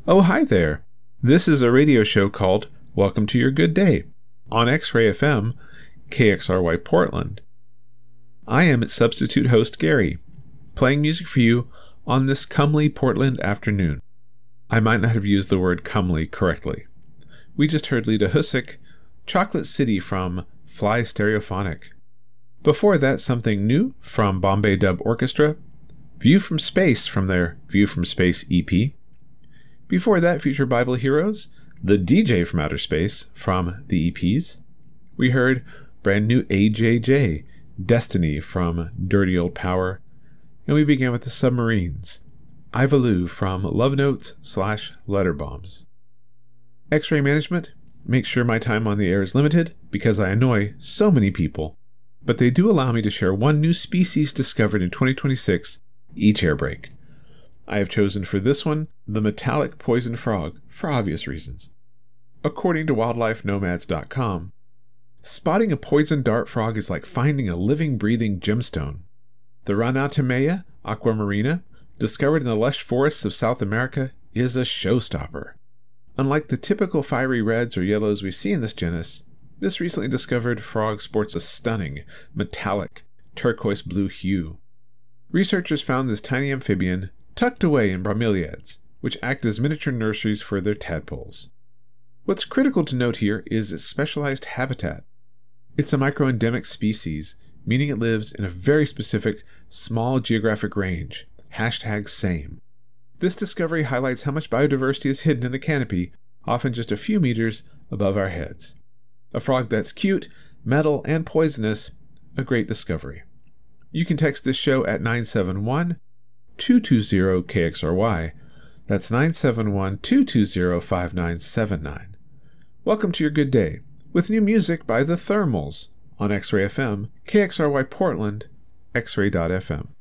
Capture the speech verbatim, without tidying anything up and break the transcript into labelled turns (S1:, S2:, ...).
S1: Oh, hi there. This is a radio show called Welcome to Your Good Day on X-Ray F M, K X R Y Portland. I am its substitute host, Gary, playing music for you on this comely Portland afternoon. I might not have used the word comely correctly. We just heard Lita Husick, Chocolate City from Fly Stereophonic. Before that, something new from Bombay Dub Orchestra, View from Space from their View from Space E P. Before that, Future Bible Heroes, The D J from Outer Space from the E Ps. We heard brand new A J J, Destiny from Dirty Old Power. And we began with the Submarines, Ivaloo from Love Notes slash Letter Bombs. X-Ray Management, make sure my time on the air is limited because I annoy so many people, but they do allow me to share one new species discovered in twenty twenty-six each air break. I have chosen for this one the metallic poison frog for obvious reasons. According to wildlife nomads dot com, spotting a poison dart frog is like finding a living, breathing gemstone. The Ranatamea aquamarina, discovered in the lush forests of South America, is a showstopper. Unlike the typical fiery reds or yellows we see in this genus, this recently discovered frog sports a stunning, metallic, turquoise blue hue. Researchers found this tiny amphibian tucked away in bromeliads, which act as miniature nurseries for their tadpoles. What's critical to note here is its specialized habitat. It's a microendemic species, meaning it lives in a very specific, small geographic range, hashtag same. This discovery highlights how much biodiversity is hidden in the canopy, often just a few meters above our heads. A frog that's cute, metal, and poisonous, a great discovery. You can text this show at nine seven one, two two zero, K X R Y. That's nine seven one, two two zero, five nine seven nine. Welcome to your good day, with new music by The Thermals on X-Ray F M, K X R Y Portland, X ray dot F M.